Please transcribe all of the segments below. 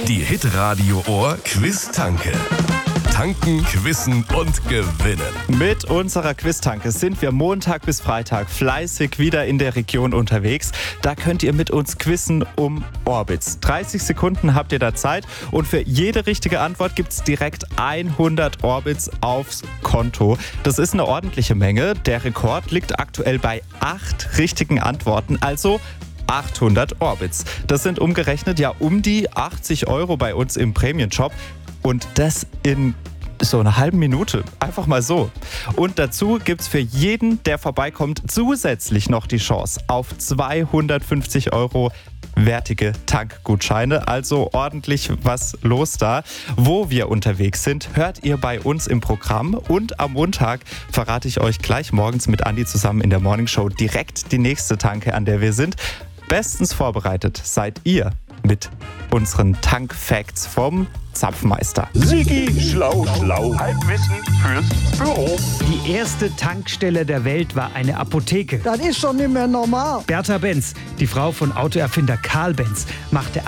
Die Hitradio Ohr Quiz-Tanke. Tanken, quizzen und gewinnen. Mit unserer Quiz-Tanke sind wir Montag bis Freitag fleißig wieder in der Region unterwegs. Da könnt ihr mit uns quizzen um Orbits. 30 Sekunden habt ihr da Zeit und für jede richtige Antwort gibt es direkt 100 Orbits aufs Konto. Das ist eine ordentliche Menge. Der Rekord liegt aktuell bei 8 richtigen Antworten, also 800 Orbits. Das sind umgerechnet ja um die 80 € bei uns im Prämienshop. Und das in so einer halben Minute. Einfach mal so. Und dazu gibt es für jeden, der vorbeikommt, zusätzlich noch die Chance auf 250 € wertige Tankgutscheine. Also ordentlich was los da. Wo wir unterwegs sind, hört ihr bei uns im Programm. Und am Montag verrate ich euch gleich morgens mit Andi zusammen in der Morningshow direkt die nächste Tanke, an der wir sind. Bestens vorbereitet seid ihr mit unseren Tank-Facts vom Zapfmeister. Sigi, schlau, Halbwissen fürs Büro. Die erste Tankstelle der Welt war eine Apotheke. Das ist doch nicht mehr normal. Bertha Benz, die Frau von Autoerfinder Karl Benz, machte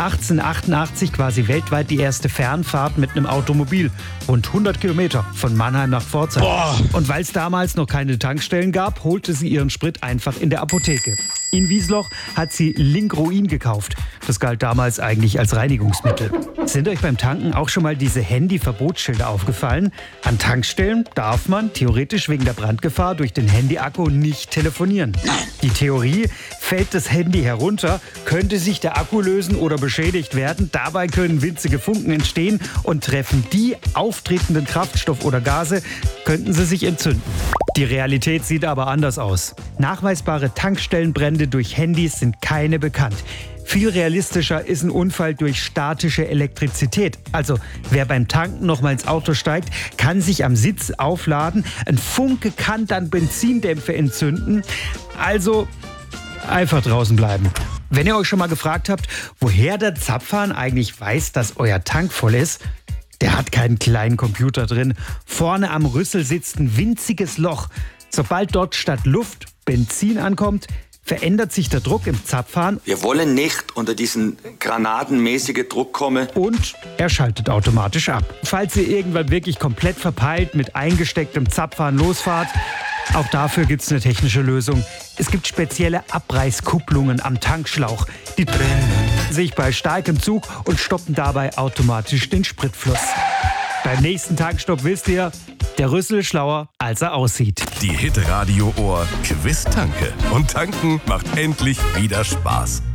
1888 quasi weltweit die erste Fernfahrt mit einem Automobil. Rund 100 Kilometer von Mannheim nach Pforzheim. Und weil es damals noch keine Tankstellen gab, holte sie ihren Sprit einfach in der Apotheke. In Wiesloch hat sie Linkruin gekauft. Das galt damals eigentlich als Reinigungsmittel. Sind euch beim Tanken auch schon mal diese Handy-Verbotsschilder aufgefallen? An Tankstellen darf man theoretisch wegen der Brandgefahr durch den Handyakku nicht telefonieren. Die Theorie: fällt das Handy herunter, könnte sich der Akku lösen oder beschädigt werden. Dabei können winzige Funken entstehen und treffen die auftretenden Kraftstoff oder Gase, könnten sie sich entzünden. Die Realität sieht aber anders aus. Nachweisbare Tankstellenbrände durch Handys sind keine bekannt. Viel realistischer ist ein Unfall durch statische Elektrizität. Also wer beim Tanken noch mal ins Auto steigt, kann sich am Sitz aufladen. Ein Funke kann dann Benzindämpfe entzünden. Also einfach draußen bleiben. Wenn ihr euch schon mal gefragt habt, woher der Zapfhahn eigentlich weiß, dass euer Tank voll ist, der hat keinen kleinen Computer drin. Vorne am Rüssel sitzt ein winziges Loch. Sobald dort statt Luft Benzin ankommt, verändert sich der Druck im Zapfhahn. Wir wollen nicht unter diesen granatenmäßigen Druck kommen. Und er schaltet automatisch ab. Falls ihr irgendwann wirklich komplett verpeilt mit eingestecktem Zapfhahn losfahrt, auch dafür gibt es eine technische Lösung. Es gibt spezielle Abreißkupplungen am Tankschlauch. Die trennen sich bei starkem Zug und stoppen dabei automatisch den Spritfluss. Beim nächsten Tankstopp wisst ihr, der Rüssel schlauer, als er aussieht. Die Hitradio Ohr Quiz-Tanke. Und tanken macht endlich wieder Spaß.